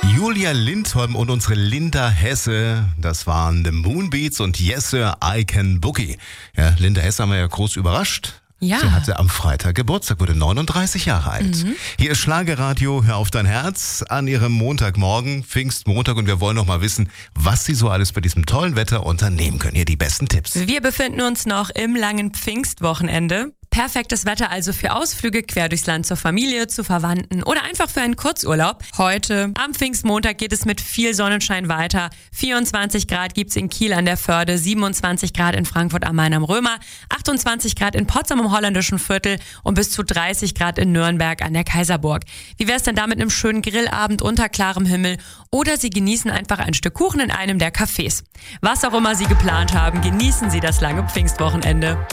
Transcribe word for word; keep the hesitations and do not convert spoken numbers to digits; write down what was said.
Julia Lindholm und unsere Linda Hesse, das waren The Moonbeats und Yes Sir, I Can Boogie. Ja, Linda Hesse haben wir ja groß überrascht. Ja. Sie hatte am Freitag Geburtstag, wurde neununddreißig Jahre alt. Mhm. Hier ist Schlagerradio, hör auf dein Herz an ihrem Montagmorgen, Pfingstmontag, und wir wollen noch mal wissen, was Sie so alles bei diesem tollen Wetter unternehmen können. Hier die besten Tipps. Wir befinden uns noch im langen Pfingstwochenende. Perfektes Wetter also für Ausflüge quer durchs Land zur Familie, zu Verwandten oder einfach für einen Kurzurlaub. Heute am Pfingstmontag geht es mit viel Sonnenschein weiter. vierundzwanzig Grad gibt's in Kiel an der Förde, siebenundzwanzig Grad in Frankfurt am Main am Römer, achtundzwanzig Grad in Potsdam im holländischen Viertel und bis zu dreißig Grad in Nürnberg an der Kaiserburg. Wie wär's denn da mit einem schönen Grillabend unter klarem Himmel? Oder Sie genießen einfach ein Stück Kuchen in einem der Cafés. Was auch immer Sie geplant haben, genießen Sie das lange Pfingstwochenende.